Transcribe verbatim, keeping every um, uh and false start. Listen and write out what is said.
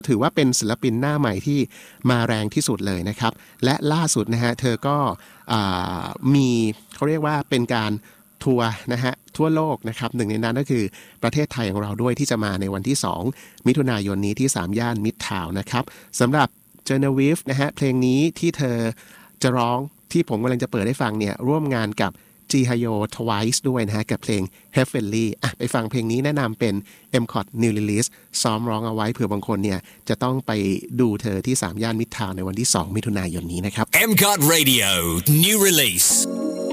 ถือว่าเป็นศิลปินหน้าใหม่ที่มาแรงที่สุดเลยนะครับและล่าสุดนะฮะเธอก็มีเขาเรียกว่าเป็นการทัวร์นะฮะทั่วโลกนะครับหนึ่งในนั้นก็คือประเทศไทยของเราด้วยที่จะมาในวันที่สองมิถุนายนนี้ที่สามย่านมิตรทาวน์นะครับสำหรับเจเนวิฟนะฮะเพลงนี้ที่เธอจะร้องที่ผมกำลังจะเปิดให้ฟังเนี่ยร่วมงานกับจีฮโย Twice ด้วยนะฮะกับเพลง Heavenly อ่ะไปฟังเพลงนี้แนะนำเป็น เอ็ม ซี โอ ที New Release ซ้อมร้องเอาไว้เผื่อบางคนเนี่ยจะต้องไปดูเธอที่สามย่านมิตรทาวน์ในวันที่สองมิถุนายนนี้นะครับเอ็ม ซี โอ ที Radio New Release